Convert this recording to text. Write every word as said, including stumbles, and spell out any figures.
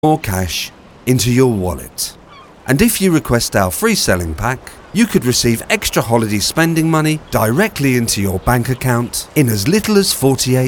more cash into your wallet. And if you request our free selling pack, you could receive extra holiday spending money directly into your bank account in as little as forty-eight